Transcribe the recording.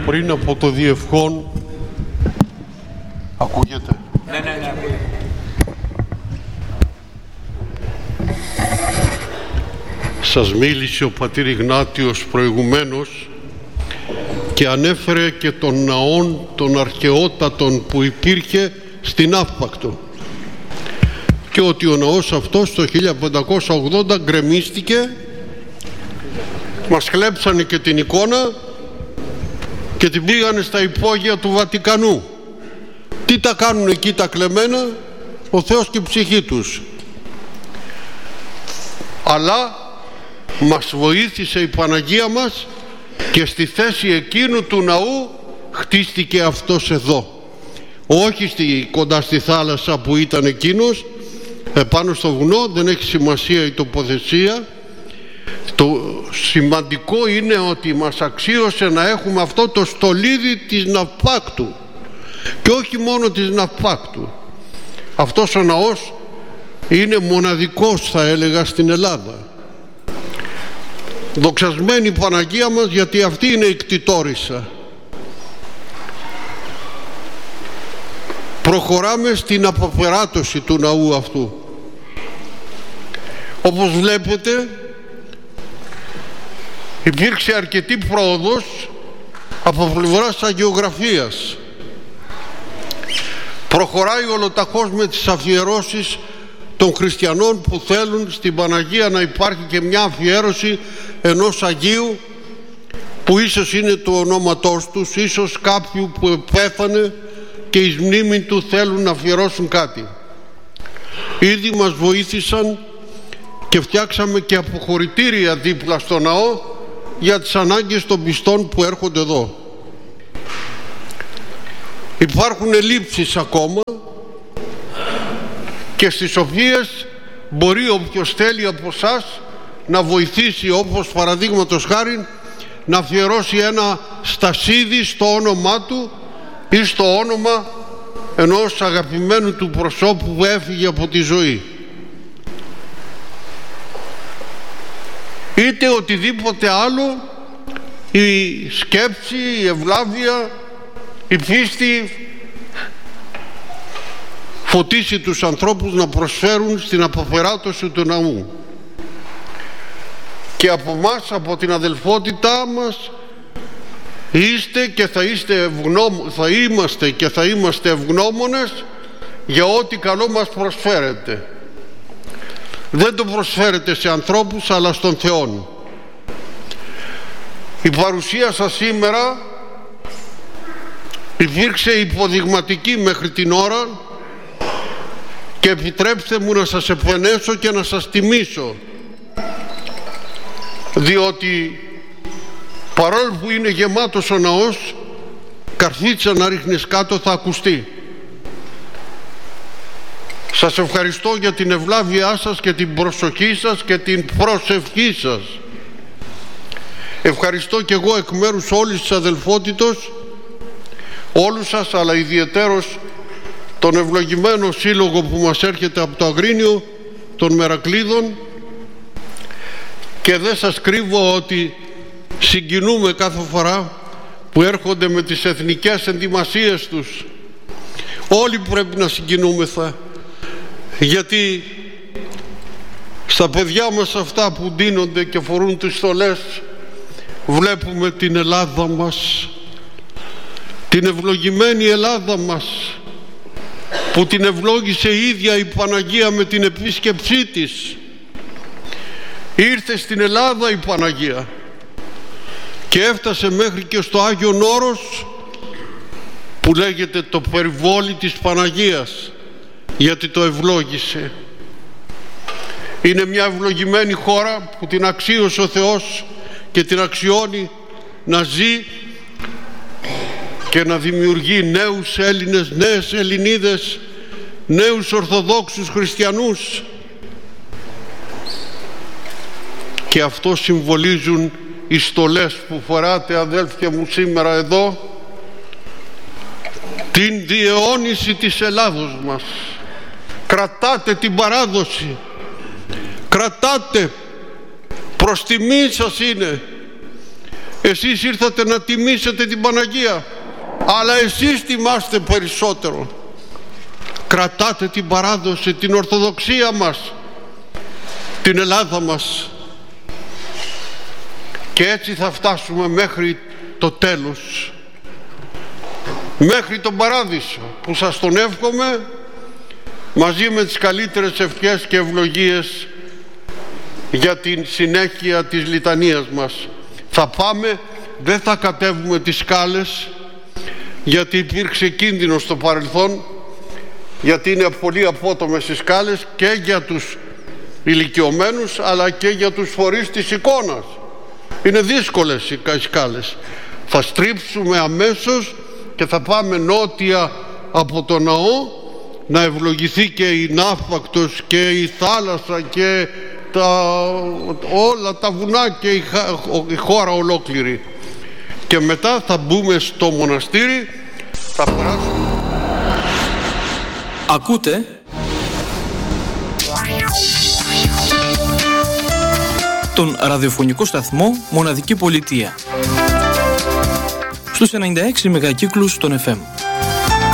πριν από το διευχόν. Ακούγεται? Ναι. Σας μίλησε ο πατήρ Ιγνάτιος προηγουμένως και ανέφερε και των ναών των αρχαιότατων που υπήρχε στην Αύπακτο, και ότι ο ναός αυτός το 1580 γκρεμίστηκε, μας κλέψανε και την εικόνα και την πήγανε στα υπόγεια του Βατικανού. Τι τα κάνουν εκεί τα κλεμμένα? Ο Θεός και η ψυχή τους. Αλλά μας βοήθησε η Παναγία μας και στη θέση εκείνου του ναού χτίστηκε αυτός εδώ. Όχι κοντά στη θάλασσα που ήταν εκείνος, επάνω στο βουνό, δεν έχει σημασία η τοποθεσία. Το σημαντικό είναι ότι μας αξίωσε να έχουμε αυτό το στολίδι της Ναυπάκτου, και όχι μόνο της Ναυπάκτου. Αυτός ο ναός είναι μοναδικός, θα έλεγα, στην Ελλάδα. Δοξασμένη η Παναγία μας, γιατί αυτή είναι η κτητόρισα. Προχωράμε στην αποπεράτωση του ναού αυτού. Όπως βλέπετε, υπήρξε αρκετή πρόοδος από πλευράς αγιογραφίας. Προχωράει ολοταχώς με τις αφιερώσεις των χριστιανών που θέλουν στην Παναγία να υπάρχει και μια αφιέρωση ενός Αγίου που ίσως είναι το ονόματός τους, ίσως κάποιου που πέθανε και εις μνήμη του θέλουν να αφιερώσουν κάτι. Ήδη μας βοήθησαν και φτιάξαμε και αποχωρητήρια δίπλα στο ναό για τις ανάγκες των πιστών που έρχονται εδώ. Υπάρχουν ελλείψεις ακόμα, και στις οποίες μπορεί όποιος θέλει από εσάς να βοηθήσει, όπως παραδείγματος χάρη να αφιερώσει ένα στασίδι στο όνομά του ή στο όνομα ενός αγαπημένου του προσώπου που έφυγε από τη ζωή, είτε οτιδήποτε άλλο. Η σκέψη, η ευλάβεια, η πίστη φωτίσει τους ανθρώπους να προσφέρουν στην αποπεράτωση του ναού. Και από μας, από την αδελφότητά μας, είστε και θα είμαστε και θα είμαστε ευγνώμονες για ό,τι καλό μας προσφέρετε. Δεν το προσφέρετε σε ανθρώπους, αλλά στον Θεό. Η παρουσία σας σήμερα υπήρξε υποδειγματική μέχρι την ώρα, και επιτρέψτε μου να σας επενέσω και να σας τιμήσω, διότι παρόλο που είναι γεμάτος ο ναός, καρφίτσα να ρίχνεις κάτω θα ακουστεί. Σας ευχαριστώ για την ευλάβειά σας και την προσοχή σας και την προσευχή σας. Ευχαριστώ και εγώ εκ μέρους όλης της αδελφότητος όλους σας, αλλά ιδιαιτέρως τον ευλογημένο σύλλογο που μας έρχεται από το Αγρίνιο, των Μερακλείδων, και δεν σας κρύβω ότι συγκινούμε κάθε φορά που έρχονται με τις εθνικές ενδυμασίες τους. Όλοι πρέπει να συγκινούμεθα, γιατί στα παιδιά μας αυτά που ντύνονται και φορούν τις στολές βλέπουμε την Ελλάδα μας, την ευλογημένη Ελλάδα μας, που την ευλόγησε η ίδια η Παναγία με την επίσκεψή της. Ήρθε στην Ελλάδα η Παναγία και έφτασε μέχρι και στο Άγιον Όρος, που λέγεται το περιβόλι της Παναγίας, γιατί το ευλόγησε. Είναι μια ευλογημένη χώρα που την αξίωσε ο Θεός και την αξιώνει να ζει και να δημιουργεί νέους Έλληνες, νέες Ελληνίδες, νέους Ορθοδόξους χριστιανούς, και αυτό συμβολίζουν οι στολές που φοράτε, αδέλφια μου, σήμερα εδώ, την διαιώνιση της Ελλάδος μας. Κρατάτε την παράδοση, κρατάτε, προς τιμή σας είναι, Εσείς ήρθατε να τιμήσετε την Παναγία, αλλά εσείς τιμάστε περισσότερο. Κρατάτε την παράδοση, την Ορθοδοξία μας, την Ελλάδα μας, και έτσι θα φτάσουμε μέχρι το τέλος, μέχρι τον Παράδεισο, που σας τον εύχομαι μαζί με τις καλύτερες ευχές και ευλογίες για την συνέχεια της λιτανίας μας. Θα πάμε, δεν θα κατέβουμε τις σκάλες, γιατί υπήρξε κίνδυνο στο παρελθόν, γιατί είναι πολύ απότομες οι σκάλες και για τους ηλικιωμένους αλλά και για τους φορείς της εικόνας. Είναι δύσκολες οι σκάλες. Θα στρίψουμε αμέσως και θα πάμε νότια από το ναό, να ευλογηθεί και η Ναύπακτος και η θάλασσα και όλα τα βουνά και η χώρα ολόκληρη. Και μετά θα μπούμε στο μοναστήρι, θα περάσουμε. Ακούτε τον ραδιοφωνικό σταθμό Μοναδική Πολιτεία στους 96 μεγακύκλους των FM.